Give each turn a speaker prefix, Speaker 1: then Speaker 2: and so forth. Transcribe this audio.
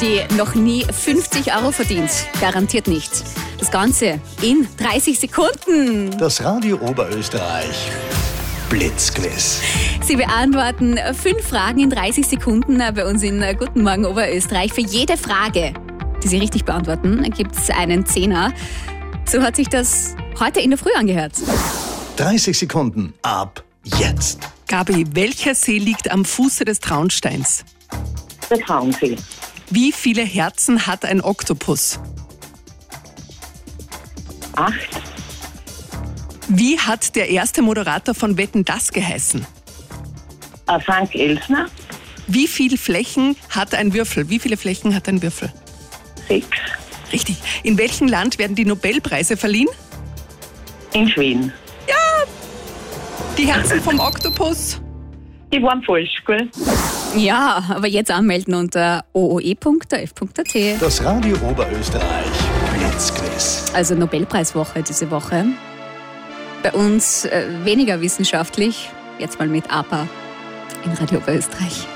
Speaker 1: Sie noch nie 50 € verdient? Garantiert nicht. Das Ganze in 30 Sekunden.
Speaker 2: Das Radio Oberösterreich Blitzquiz.
Speaker 1: Sie beantworten 5 Fragen in 30 Sekunden bei uns in Guten Morgen Oberösterreich. Für jede Frage, die Sie richtig beantworten, gibt es einen Zehner. So hat sich das heute in der Früh angehört.
Speaker 2: 30 Sekunden ab jetzt.
Speaker 3: Gabi, welcher See liegt am Fuße des Traunsteins?
Speaker 4: Der Traunsee.
Speaker 3: Wie viele Herzen hat ein Oktopus?
Speaker 4: 8.
Speaker 3: Wie hat der erste Moderator von Wetten, dass geheißen?
Speaker 4: Frank Elsner.
Speaker 3: Wie viele Flächen hat ein Würfel? Wie viele Flächen hat ein Würfel?
Speaker 4: 6.
Speaker 3: Richtig. In welchem Land werden die Nobelpreise verliehen?
Speaker 4: In Schweden.
Speaker 3: Die Herzen vom Oktopus.
Speaker 4: Die waren falsch, gell?
Speaker 1: Ja, aber jetzt anmelden unter ooe.f.at.
Speaker 2: Das Radio Oberösterreich Blitzquiz.
Speaker 1: Also Nobelpreiswoche diese Woche. Bei uns weniger wissenschaftlich, jetzt mal mit APA in Radio Oberösterreich.